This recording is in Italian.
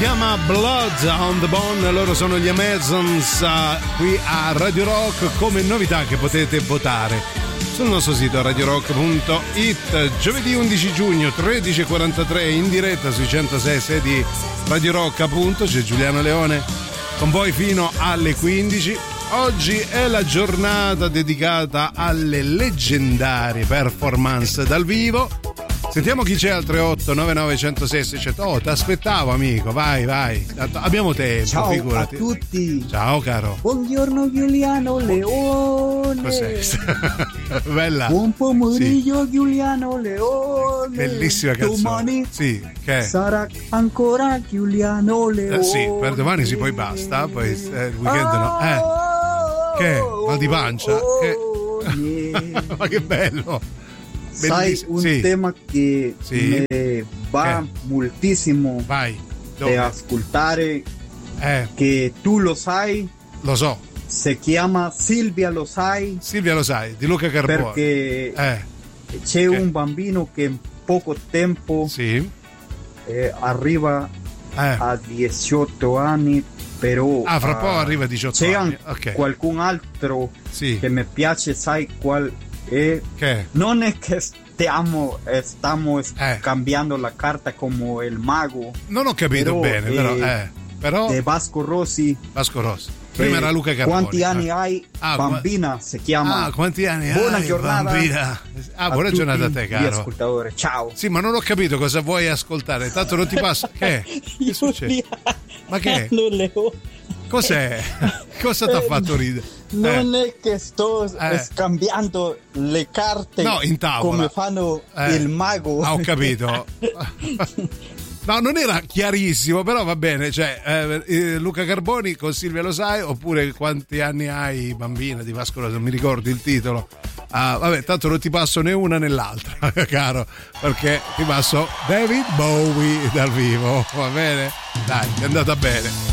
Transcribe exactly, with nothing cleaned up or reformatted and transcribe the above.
chiama Blood on the Bone, loro sono gli Amazons, uh, qui a Radio Rock come novità che potete votare sul nostro sito radio rock punto it. Giovedì undici giugno tredici e quarantatré in diretta sui centosei sei di Radio Rock, appunto c'è Giuliano Leone con voi fino alle quindici. Oggi è la giornata dedicata alle leggendarie performance dal vivo. Sentiamo chi c'è al tre otto nove nove zero zero sei sei zero zero. Oh, ti aspettavo amico, vai vai, abbiamo tempo. Ciao figurati. A tutti. Ciao caro. Buongiorno Giuliano Leone. Cos'è? Bella. Buon pomeriggio sì. Giuliano Leone. Bellissima canzone. Domani sì, che sarà ancora Giuliano Leone. Eh, sì, per domani sì, poi basta, poi eh, il weekend no. Eh. Che? Mal di pancia? Oh, che... yeah. Ma che bello. Sai un sì. tema che sì. mi va che? moltissimo Vai. di ascoltare, eh. che tu lo sai, lo so, si chiama Silvia lo sai, Silvia lo sai, di Luca Carboni, perché eh. c'è che? un bambino che in poco tempo sì. eh, arriva eh. a diciotto anni, però ah, fra uh, poco arriva a diciotto c'è anni. C'è okay. qualcun altro sì. che mi piace, sai qual è? Che? Non è che stiamo eh, stiamo eh. cambiando la carta come il mago. Non ho capito però, bene, eh, però, eh. però... De Vasco Rossi. Vasco Rossi. Prima eh, era Luca Carboni. Quanti anni eh. hai? Ah, bambina si chiama. Ah, quanti anni buona hai? Giornata. Bambina. Ah, buona a giornata a te, caro. Ascoltatore. Ciao. Sì, ma non ho capito cosa vuoi ascoltare. Tanto non ti passa. Che? Che succede? Ma che? Cos'è? Cosa ti ha fatto ridere? Non eh. è che sto eh. scambiando le carte no, in tavola. come fanno eh. il mago. Ah, ho capito. No, non era chiarissimo, però va bene. Cioè, eh, Luca Carboni con Silvia lo sai, oppure quanti anni hai, bambina di Vasco Rossi, non mi ricordo il titolo. Ah, vabbè, tanto non ti passo né una né l'altra, caro, perché ti passo David Bowie dal vivo, va bene? Dai, è andata bene.